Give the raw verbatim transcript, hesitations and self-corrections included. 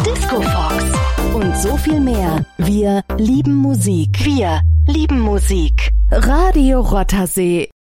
Disco Fox und so viel mehr. Wir lieben Musik. Wir lieben Musik. Radio Rothersee.